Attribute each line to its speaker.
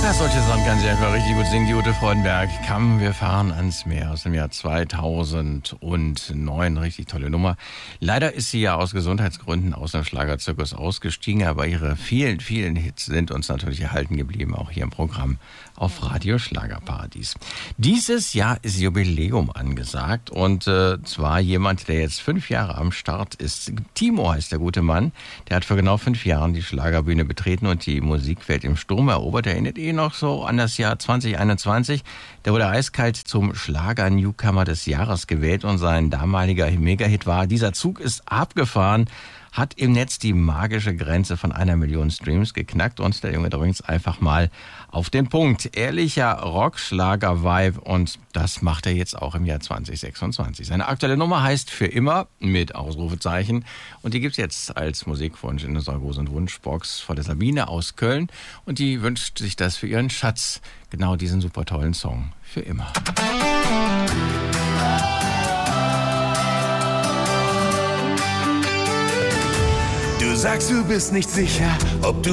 Speaker 1: Solche Sachen kann sie einfach richtig gut singen, die Ute Freudenberg. Komm, wir fahren ans Meer aus dem Jahr 2009. Richtig tolle Nummer. Leider ist sie ja aus Gesundheitsgründen aus dem Schlagerzirkus ausgestiegen, aber ihre vielen, vielen Hits sind uns natürlich erhalten geblieben, auch hier im Programm auf Radio Schlagerparadies. Dieses Jahr ist Jubiläum angesagt und zwar jemand, der jetzt 5 Jahre am Start ist. Timo heißt der gute Mann. Der hat vor genau 5 Jahren die Schlagerbühne betreten und die Musikwelt im Sturm erobert. Erinnert noch so an das Jahr 2021. Da wurde eiskalt zum Schlager-Newcomer des Jahres gewählt und sein damaliger Mega-Hit war "Dieser Zug ist abgefahren", hat im Netz die magische Grenze von 1 Million Streams geknackt und der Junge bringt es einfach mal auf den Punkt. Ehrlicher Rockschlager-Vibe und das macht er jetzt auch im Jahr 2026. Seine aktuelle Nummer heißt "Für immer" mit Ausrufezeichen und die gibt's jetzt als Musikwunsch in unserer großen Wunschbox von der Sabine aus Köln und die wünscht sich das für ihren Schatz, genau diesen super tollen Song "Für immer".
Speaker 2: Du sagst, du bist nicht sicher, ob du